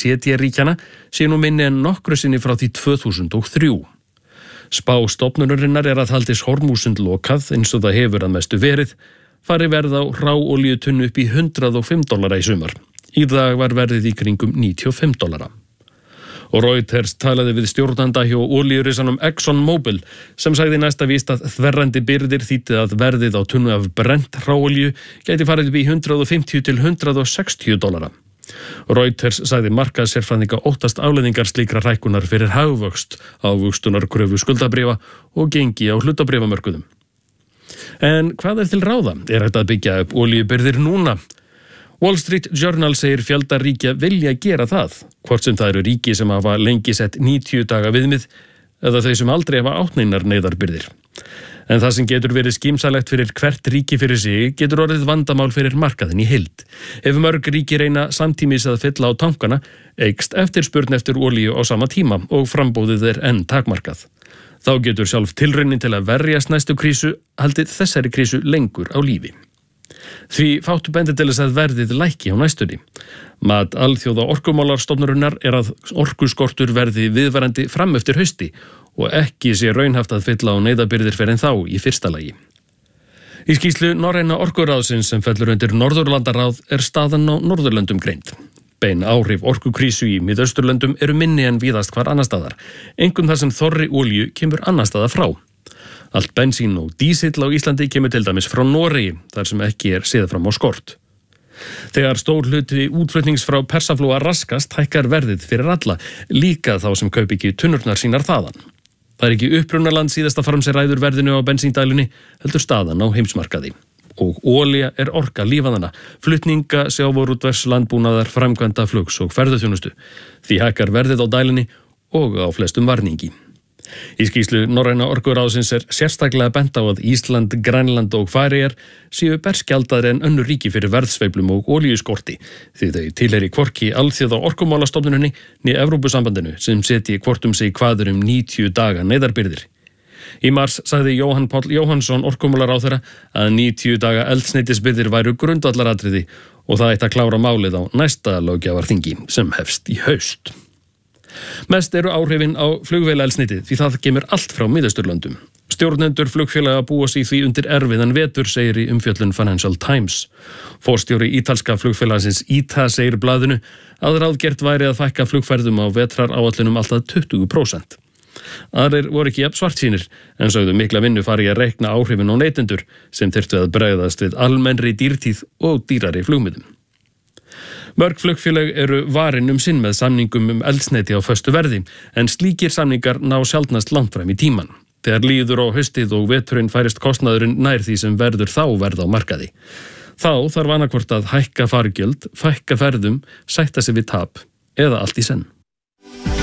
OECD-ríkjanna sé nú minni en nokkru sinni frá því 2003. Spá stofnunarinnar að haldist Hormúsund lokað eins og það hefur að mestu verið, fari verð á hráolíutunnu upp í $105 í sumar. Í dag var verðið í kringum $95. Og Reuters talaði við stjórnanda hjá olíurisanum ExxonMobil sem sagði næsta víst að þverrandi byrðir þýddi að verðið á tunnu af brennt hráolíu gæti farið upp í $150 til $160. Reuters sagði markaðssérfræðinga óttast afleiðingar slíkra hækkunar fyrir hagvöxt, ávöxtunarkröfu skuldabréfa og gengi á hlutabréfamörkuðum. En hvað til ráða? Hægt að byggja upp olíubirgðir núna? Wall Street Journal segir fjölda ríkja vilja gera það, hvort sem það eru ríki sem hafa lengi sett 90 daga viðmið eða þau sem aldrei hafa átt neinar neyðarbirgðir. En það sem getur verið skímsalegt fyrir hvert ríki fyrir sig getur orðið vandamál fyrir markaðinn í heild. Ef mörg ríki reyna samtímis að fylla á tankana, eykst eftirspurn eftir olíu á sama tíma og frambóðið enn takmarkað. Þá getur sjálf tilraunin til að verjast næstu krísu haldið þessari krísu lengur á lífi. Því fátt bendir til þess að verðið lækki á næstunni. Mat Alþjóða orkumálarstofnunarinnar að orkuskortur verði viðvarandi fram eftir hausti og ekki sé raunhæft að fylla á neyðarbirgðir fyrr en þá í fyrsta lagi. Í skýrslu Norræna orkuráðsins sem fellur undir Norðurlandaráð staðan á Norðurlöndum greind. Bein áhrif orkukrísu í Miðausturlöndum eru minni en víðast hvar annars staðar, einkum þar sem þorri olíu kemur annars staðar frá. Allt bensín og dísill á Íslandi kemur til dæmis frá Noregi, þar sem ekki séð fram á skort. Þegar stór hluti útflutnings frá Persaflóa raskast hækkar verðið fyrir alla, líka þá sem kaupi ekki tunnurnar sínar þaðan. Það ekki upprunaland síðasta farm sem ræður verðinu á bensíndælunni, heldur staðan á heimsmarkaði. Og olía orka lífaðana, flutninga, sjávarútvegs, landbúnaðar, framkvæmda, flugs og ferðaþjónustu. Því hækkar verðið á dælinni og á flestum varningi. Í skýrslu Norræna orkuráðsins sérstaklega bent á að Ísland, Grænland og Færeyjar séu berskjaldaðri en önnur ríki fyrir verðsveiflum og olíuskorti því þau tilheyri hvorki Alþjóða orkumálastofnuninni né Evrópusambandinu sem setji hvort sig kvaður 90 daga neyðarbirgðir. Í mars sagði Jóhann Páll Jóhannsson orkumálaráðherra að 90 daga eldsneytisbirgðir væru grundvallaratriði og það ætti að klára málið á næsta löggjafarþingi sem hefst í haust. Mest eru áhrifin á flugvélaeldsneytið því það kemur allt frá Miðausturlöndum. Stjórnendur flugfélaga búa sig því undir erfiðan vetur, segir í umfjöllun Financial Times. Forstjóri ítalska flugfélagsins ITA segir blaðinu að ráðgert væri að fækka flugferðum á vetraráætlunum alltaf 20%. Aðrir voru ekki jafn svartsýnir en sögðu mikla vinnu fari að reikna áhrifin á neytendur sem þyrftu að bregðast við almennri dýrtíð og dýrari flugmiðum. Mörg flugfélög eru varin sinn með samningum eldsneyti á föstu verði, en slíkir samningar ná sjaldnast langt fram í tíman. Þegar líður á haustið og veturinn færist kostnaðurinn nær því sem verður þá verð á markaði. Þá þarf annaðhvort að hækka fargjöld, fækka ferðum, sætta sig við tap eða allt í senn.